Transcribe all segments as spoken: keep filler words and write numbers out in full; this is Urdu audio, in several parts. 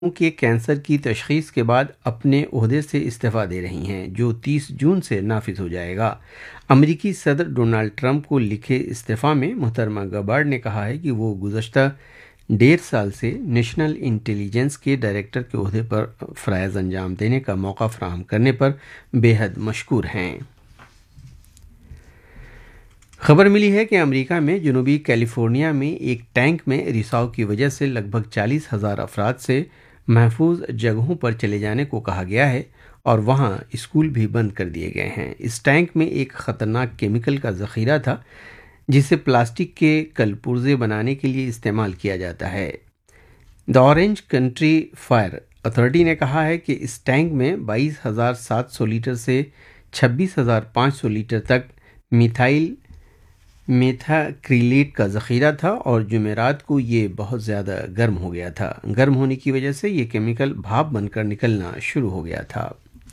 کے کینسر کی تشخیص کے بعد اپنے عہدے سے استعفیٰ دے رہی ہیں، جو تیس جون سے نافذ ہو جائے گا۔ امریکی صدر ڈونلڈ ٹرمپ کو لکھے استعفیٰ میں محترمہ گبارڈ نے کہا ہے کہ وہ گزشتہ ڈیڑھ سال سے نیشنل انٹیلیجنس کے ڈائریکٹر کے عہدے پر فرائض انجام دینے کا موقع فراہم کرنے پر بے حد مشکور ہیں۔ خبر ملی ہے کہ امریکہ میں جنوبی کیلیفورنیا میں ایک ٹینک میں رساؤ کی وجہ سے لگ بھگ چالیس ہزار افراد سے محفوظ جگہوں پر چلے جانے کو کہا گیا ہے اور وہاں اسکول بھی بند کر دیے گئے ہیں۔ اس ٹینک میں ایک خطرناک کیمیکل کا ذخیرہ تھا جسے پلاسٹک کے کل پرزے بنانے کے لیے استعمال کیا جاتا ہے۔ دی اورنج کنٹری فائر اتھارٹی نے کہا ہے کہ اس ٹینک میں بائیس ہزار سات سو لیٹر سے چھبیس ہزار پانچ سو لیٹر تک میتھائل میتھاکریلیٹ کا ذخیرہ تھا اور جمعرات کو یہ بہت زیادہ گرم ہو گیا تھا۔ گرم ہونے کی وجہ سے یہ کیمیکل بھاپ بن کر نکلنا شروع ہو گیا تھا۔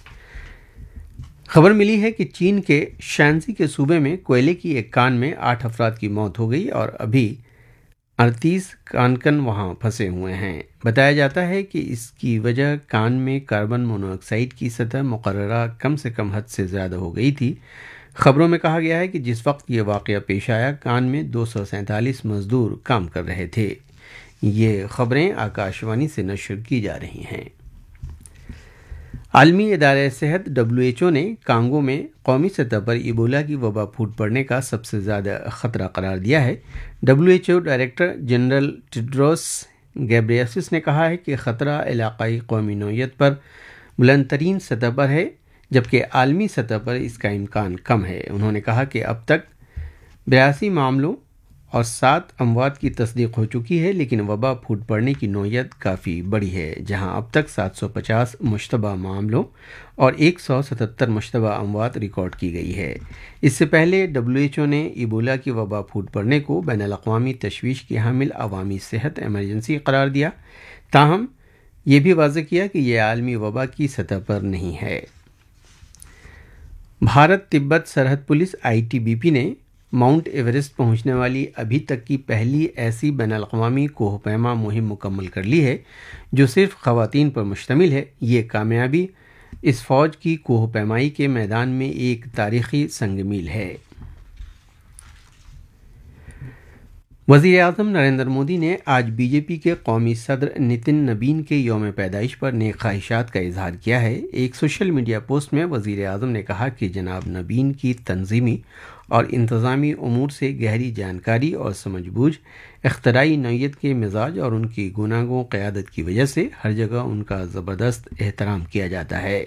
خبر ملی ہے کہ چین کے شانزی کے صوبے میں کوئلے کی ایک کان میں آٹھ افراد کی موت ہو گئی اور ابھی اڑتیس کانکن وہاں پھنسے ہوئے ہیں۔ بتایا جاتا ہے کہ اس کی وجہ کان میں کاربن مونو آکسائڈ کی سطح مقررہ کم سے کم حد سے زیادہ ہو گئی تھی۔ خبروں میں کہا گیا ہے کہ جس وقت یہ واقعہ پیش آیا کان میں دو سو سینتالیس مزدور کام کر رہے تھے۔ یہ خبریں آکاش وانی سے نشر کی جا رہی ہیں۔ عالمی ادارہ صحت ڈبلیو ایچ او نے کانگو میں قومی سطح پر ایبولا کی وبا پھوٹ پڑنے کا سب سے زیادہ خطرہ قرار دیا ہے۔ W H O director general Tedros Ghebreyesus نے کہا ہے کہ خطرہ علاقائی قومی نوعیت پر بلند ترین سطح پر ہے جبکہ عالمی سطح پر اس کا امکان کم ہے۔ انہوں نے کہا کہ اب تک بیاسی معاملوں اور سات اموات کی تصدیق ہو چکی ہے، لیکن وبا پھوٹ پڑنے کی نوعیت کافی بڑی ہے، جہاں اب تک سات سو پچاس مشتبہ معاملوں اور ایک سو ستتر مشتبہ اموات ریکارڈ کی گئی ہے۔ اس سے پہلے ڈبلیو ایچ او نے ایبولا کی وبا پھوٹ پڑنے کو بین الاقوامی تشویش کی حامل عوامی صحت ایمرجنسی قرار دیا، تاہم یہ بھی واضح کیا کہ یہ عالمی وبا کی سطح پر نہیں ہے۔ بھارت تبت سرحد police I T B P نے ماؤنٹ ایورسٹ پہنچنے والی ابھی تک کی پہلی ایسی بین الاقوامی کوہ پیما مہم مکمل کر لی ہے جو صرف خواتین پر مشتمل ہے۔ یہ کامیابی اس فوج کی کوہ پیمائی کے میدان میں ایک تاریخی سنگ میل ہے۔ وزیر اعظم نریندر مودی نے آج بی جے پی کے قومی صدر نتن نبین کے یوم پیدائش پر نیک خواہشات کا اظہار کیا ہے۔ ایک سوشل میڈیا پوسٹ میں وزیر اعظم نے کہا کہ جناب نبین کی تنظیمی اور انتظامی امور سے گہری جانکاری اور سمجھ بوجھ، اختراعی نوعیت کے مزاج اور ان کی گوناگوں قیادت کی وجہ سے ہر جگہ ان کا زبردست احترام کیا جاتا ہے۔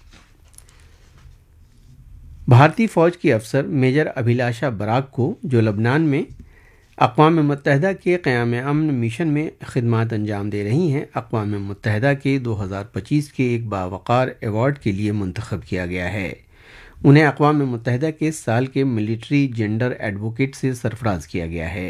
بھارتی فوج کی افسر میجر ابھیلاشا براک کو، جو لبنان میں اقوام متحدہ کے قیام امن مشن میں خدمات انجام دے رہی ہیں، اقوام متحدہ کے دو ہزار پچیس کے ایک باوقار ایوارڈ کے لیے منتخب کیا گیا ہے۔ انہیں اقوام متحدہ کے سال کے ملٹری جینڈر ایڈووکیٹ سے سرفراز کیا گیا ہے۔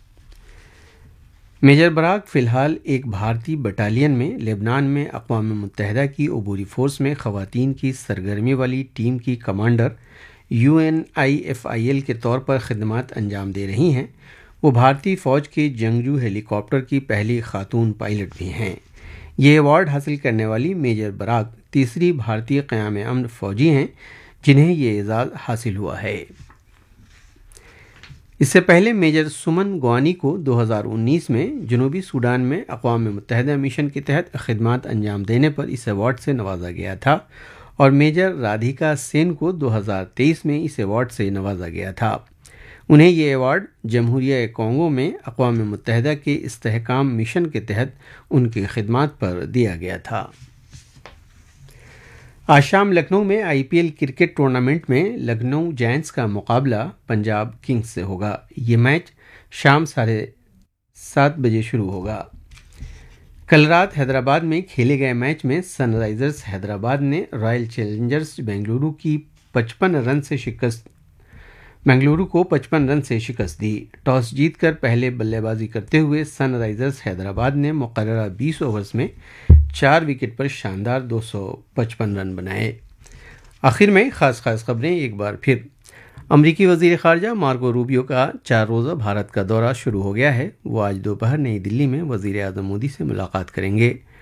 میجر براک فی الحال ایک بھارتی بٹالین میں لبنان میں اقوام متحدہ کی عبوری فورس میں خواتین کی سرگرمی والی ٹیم کی commander you N I F I L کے طور پر خدمات انجام دے رہی ہیں۔ وہ بھارتی فوج کے جنگجو ہیلی کاپٹر کی پہلی خاتون پائلٹ بھی ہیں۔ یہ ایوارڈ حاصل کرنے والی میجر براک تیسری بھارتی قیام امن فوجی ہیں جنہیں یہ اعزاز حاصل ہوا ہے۔ اس سے پہلے میجر سمن گوانی کو دو ہزار انیس میں جنوبی سوڈان میں اقوام متحدہ مشن کے تحت خدمات انجام دینے پر اس ایوارڈ سے نوازا گیا تھا اور میجر رادھیکا سین کو دو ہزار تیئیس میں اس ایوارڈ سے نوازا گیا تھا۔ انہیں یہ ایوارڈ جمہوریہ کانگو میں اقوام متحدہ کے استحکام مشن کے تحت ان کی خدمات پر دیا گیا تھا۔ آج شام لکھنؤ میں آئی پی ایل کرکٹ ٹورنامنٹ میں لکھنؤ جائنٹس کا مقابلہ پنجاب کنگز سے ہوگا۔ یہ میچ شام ساڑھے سات بجے شروع ہوگا۔ کل رات حیدرآباد میں کھیلے گئے میچ میں سن رائزرز حیدرآباد نے رائل چیلنجرز بنگلورو کی پچپن رن سے شکست بنگلورو کو پچپن رن سے شکست دی۔ ٹاس جیت کر پہلے بلے بازی کرتے ہوئے سن رائزرز حیدرآباد نے مقررہ بیس اوورز میں چار وکٹ پر شاندار دو سو پچپن رن بنائے۔ آخر میں خاص خاص خبریں ایک بار پھر۔ امریکی وزیر خارجہ مارکو روبیو کا چار روزہ بھارت کا دورہ شروع ہو گیا ہے۔ وہ آج دوپہر نئی دلی میں وزیر اعظم مودی سے ملاقات کریں گے۔